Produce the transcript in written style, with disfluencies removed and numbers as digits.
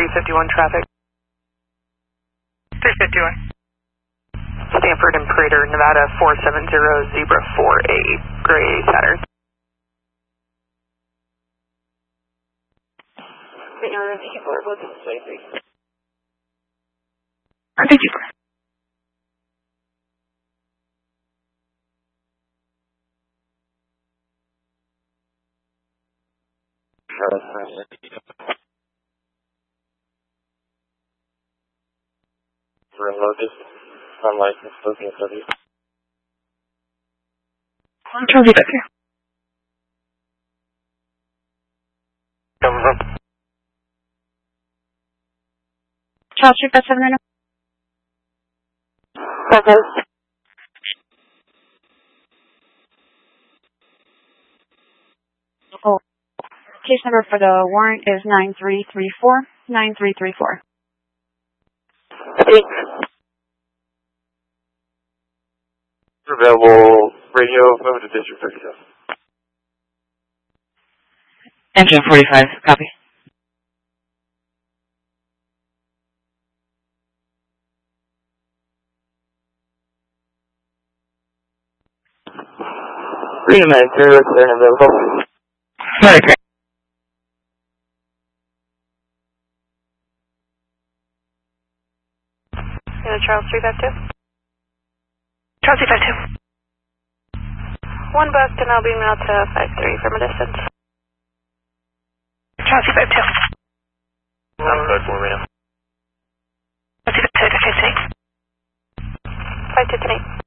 351 traffic. 351. Stanford and Prater, Nevada 470 Zebra 48, Gray Saturn. Thank you. For a locus, unlicensed looking at W. Charlie back here. Charles, shoot that 7 right now. Okay. Oh, case number for the warrant is 9334. 9334. Available radio, over to District 37. Engine 45, copy. Freedom and Interior, clear and available. Sorry, Charles 352. Charles 352. One booked and I'll be mailed to 53 from a distance. Charles 352. I'm code 4 right now. Charles 352, 528.